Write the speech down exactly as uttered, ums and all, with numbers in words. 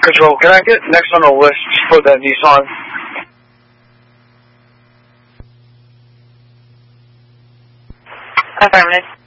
Control, can I get next on the list for that Nissan? Affirmative.